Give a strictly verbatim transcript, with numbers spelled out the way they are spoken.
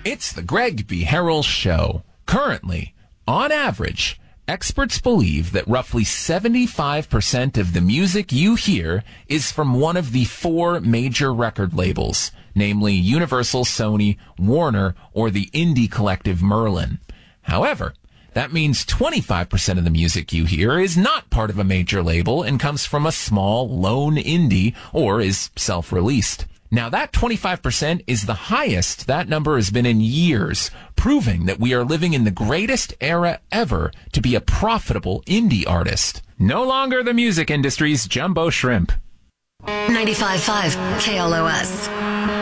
It's the Greg B. Harrell Show. Currently, on average, experts believe that roughly seventy-five percent of the music you hear is from one of the four major record labels, namely Universal, Sony, Warner, or the indie collective Merlin. However, that means twenty-five percent of the music you hear is not part of a major label and comes from a small, lone indie or is self-released. Now, that twenty-five percent is the highest that number has been in years, proving that we are living in the greatest era ever to be a profitable indie artist. No longer the music industry's jumbo shrimp. ninety-five point five K L O S.